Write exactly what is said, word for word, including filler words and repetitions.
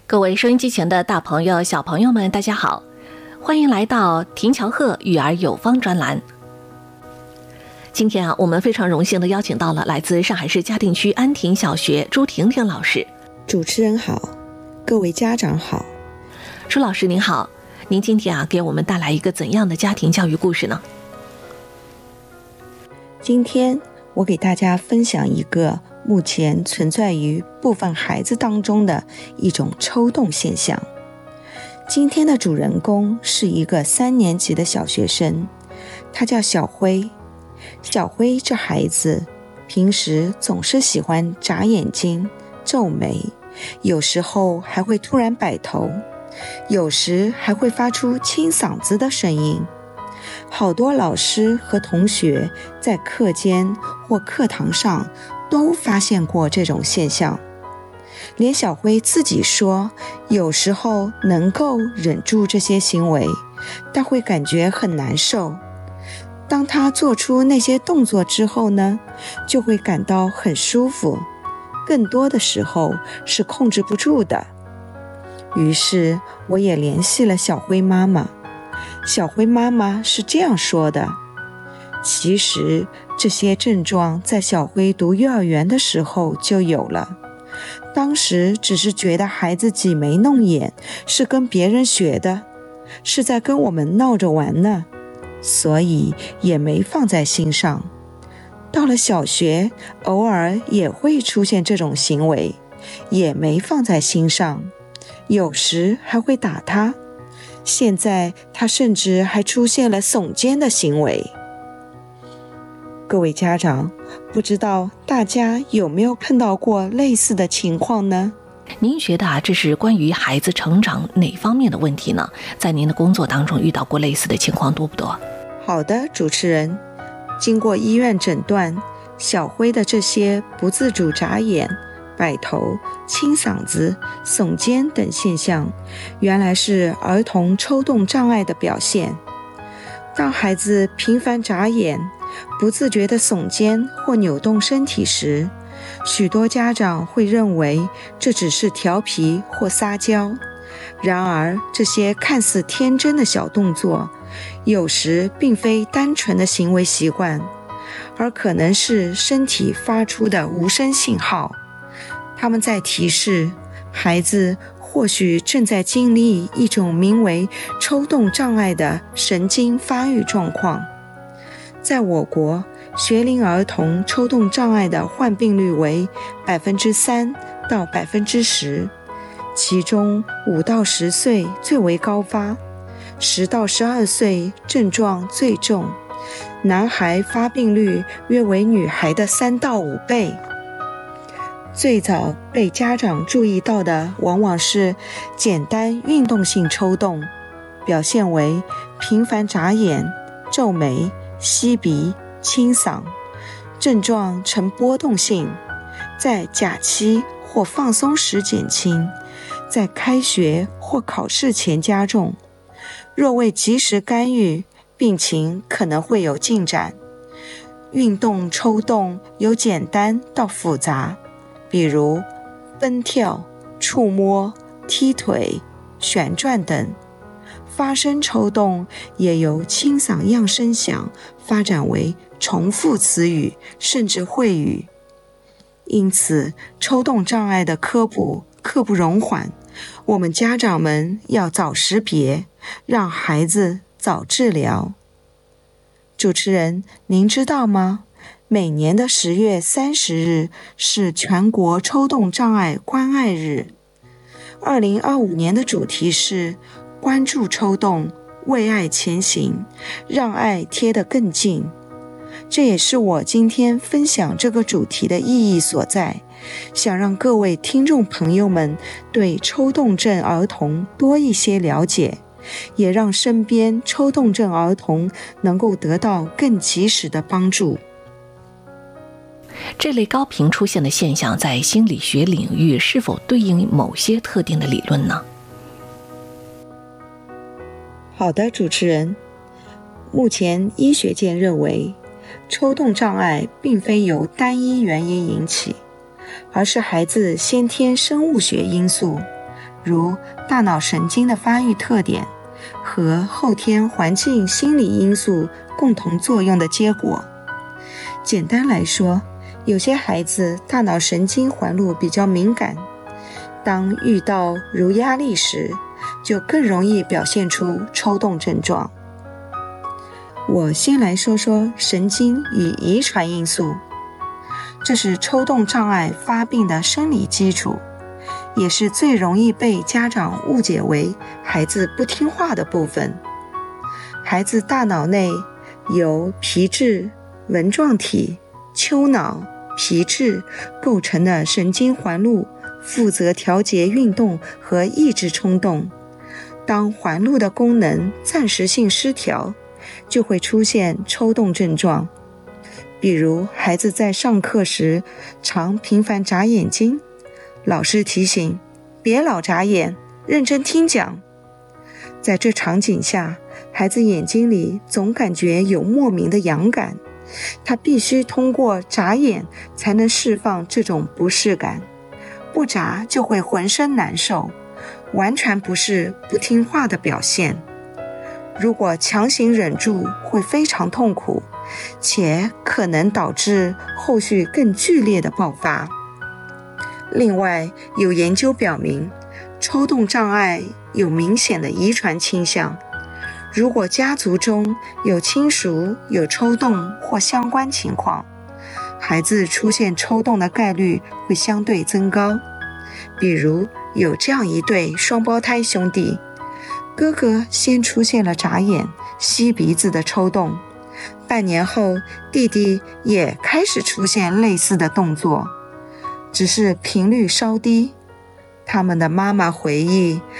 各位收音机前的大朋友小朋友们大家好，欢迎来到田乔鹤育儿有方专栏。今天啊，我们非常荣幸的邀请到了来自上海市嘉定区安亭小学朱婷婷老师。 主持人好，各位家长好。 朱老师您好，您今天啊给我们带来一个怎样的家庭教育故事呢？ 今天我给大家分享一个目前存在于部分孩子当中的一种抽动现象。今天的主人公是一个三年级的小学生，他叫小辉。小辉这孩子平时总是喜欢眨眼睛、皱眉，有时候还会突然摆头，有时还会发出清嗓子的声音。好多老师和同学在课间或课堂上都发现过这种现象，连小辉自己说，有时候能够忍住这些行为，但会感觉很难受。当他做出那些动作之后呢，就会感到很舒服，更多的时候是控制不住的。于是我也联系了小辉妈妈。小辉妈妈是这样说的：其实这些症状在小辉读幼儿园的时候就有了，当时只是觉得孩子挤眉弄眼是跟别人学的，是在跟我们闹着玩呢，所以也没放在心上。到了小学，偶尔也会出现这种行为，也没放在心上，有时还会打他。现在他甚至还出现了耸肩的行为。各位家长，不知道大家有没有碰到过类似的情况呢？ 您觉得啊，这是关于孩子成长哪方面的问题呢？在您的工作当中遇到过类似的情况多不多？ 好的，主持人，经过医院诊断，小辉的这些不自主眨眼、摆头、清嗓子、耸肩等现象，原来是儿童抽动障碍的表现。当孩子频繁眨眼、不自觉地耸肩或扭动身体时，许多家长会认为这只是调皮或撒娇。然而，这些看似天真的小动作，有时并非单纯的行为习惯，而可能是身体发出的无声信号。他们在提示孩子或许正在经历一种名为抽动障碍的神经发育状况。在我国，学龄儿童抽动障碍的患病率为百分之三到百分之十，其中五到十岁最为高发，十到十二岁症状最重，男孩发病率约为女孩的三到五倍。最早被家长注意到的往往是简单运动性抽动，表现为频繁眨眼、皱眉、吸鼻、清嗓，症状呈波动性，在假期或放松时减轻，在开学或考试前加重。若未及时干预，病情可能会有进展。运动抽动由简单到复杂，比如奔跳、触摸、踢腿、旋转等。发声抽动也由清嗓样声响发展为重复词语，甚至会语。因此，抽动障碍的科普刻不容缓，我们家长们要早识别，让孩子早治疗。主持人，您知道吗？每年的十月三十日是全国抽动障碍关爱日。二零二五年的主题是关注抽动，为爱前行，让爱贴得更近。这也是我今天分享这个主题的意义所在，想让各位听众朋友们对抽动症儿童多一些了解，也让身边抽动症儿童能够得到更及时的帮助。 这类高频出现的现象在心理学领域是否对应某些特定的理论呢？ 好的，主持人，目前医学界认为，抽动障碍并非由单一原因引起，而是孩子先天生物学因素， 如大脑神经的发育特点和后天环境心理因素共同作用的结果。简单来说，有些孩子大脑神经环路比较敏感，当遇到如压力时，就更容易表现出抽动症状。我先来说说神经与遗传因素，这是抽动障碍发病的生理基础，也是最容易被家长误解为孩子不听话的部分。孩子大脑内由皮质、纹状体、丘脑、皮质构成的神经环路，负责调节运动和抑制冲动。当环路的功能暂时性失调，就会出现抽动症状。比如孩子在上课时常频繁眨眼睛，老师提醒别老眨眼，认真听讲。在这场景下，孩子眼睛里总感觉有莫名的痒感，他必须通过眨眼才能释放这种不适感，不眨就会浑身难受，完全不是不听话的表现。如果强行忍住，会非常痛苦，且可能导致后续更剧烈的爆发。另外，有研究表明，抽动障碍有明显的遗传倾向。如果家族中有亲属有抽动或相关情况，孩子出现抽动的概率会相对增高。比如有这样一对双胞胎兄弟，哥哥先出现了眨眼、吸鼻子的抽动，半年后弟弟也开始出现类似的动作，只是频率稍低。他们的妈妈回忆，